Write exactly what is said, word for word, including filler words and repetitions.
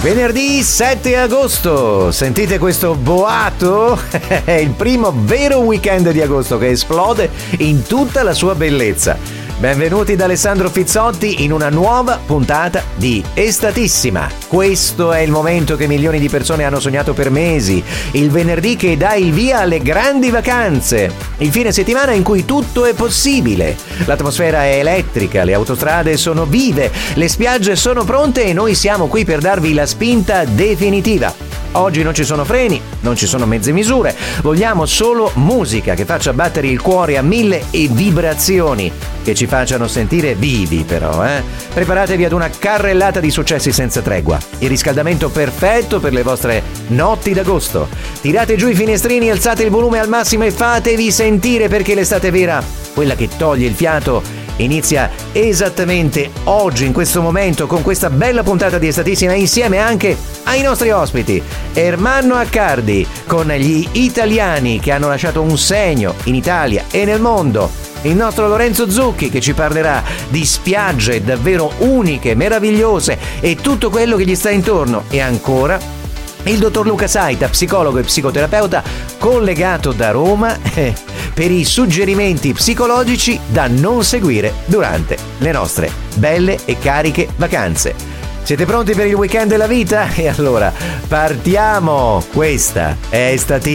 Venerdì sette agosto, sentite questo boato? È il primo vero weekend di agosto che esplode in tutta la sua bellezza. Benvenuti da Alessandro Fizzotti in una nuova puntata di Estatissima. Questo è il momento che milioni di persone hanno sognato per mesi, il venerdì che dà il via alle grandi vacanze, il fine settimana in cui tutto è possibile. L'atmosfera è elettrica, le autostrade sono vive, le spiagge sono pronte e noi siamo qui per darvi la spinta definitiva. Oggi non ci sono freni, non ci sono mezze misure, vogliamo solo musica che faccia battere il cuore a mille e vibrazioni che ci facciano sentire vivi però, eh? Preparatevi ad una carrellata di successi senza tregua, il riscaldamento perfetto per le vostre notti d'agosto. Tirate giù i finestrini, alzate il volume al massimo e fatevi sentire perché l'estate vera, quella che toglie il fiato, inizia esattamente oggi, in questo momento, con questa bella puntata di Estatissima insieme anche ai nostri ospiti. Ermanno Accardi con gli italiani che hanno lasciato un segno in Italia e nel mondo. Il nostro Lorenzo Zucchi che ci parlerà di spiagge davvero uniche, meravigliose e tutto quello che gli sta intorno. E ancora il dottor Luca Saita, psicologo e psicoterapeuta collegato da Roma eh, per i suggerimenti psicologici da non seguire durante le nostre belle e cariche vacanze. Siete pronti per il weekend della vita? E allora partiamo! Questa è Estatissima.